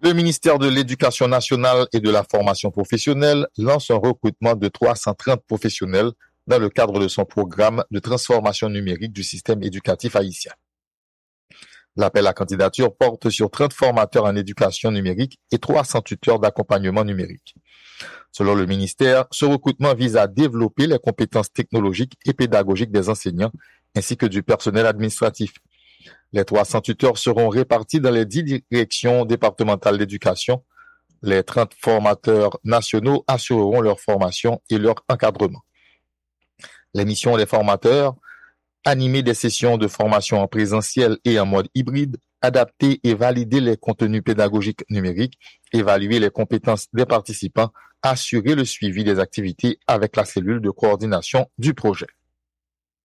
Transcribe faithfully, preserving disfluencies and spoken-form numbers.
Le ministère de l'Éducation nationale et de la formation professionnelle lance un recrutement de trois cent trente professionnels dans le cadre de son programme de transformation numérique du système éducatif haïtien. L'appel à candidature porte sur trente formateurs en éducation numérique et trois cents tuteurs d'accompagnement numérique. Selon le ministère, ce recrutement vise à développer les compétences technologiques et pédagogiques des enseignants ainsi que du personnel administratif. Les trois cents tuteurs seront répartis dans les dix directions départementales d'éducation. Les trente formateurs nationaux assureront leur formation et leur encadrement. Les missions des formateurs: animer des sessions de formation en présentiel et en mode hybride, adapter et valider les contenus pédagogiques numériques, évaluer les compétences des participants, assurer le suivi des activités avec la cellule de coordination du projet.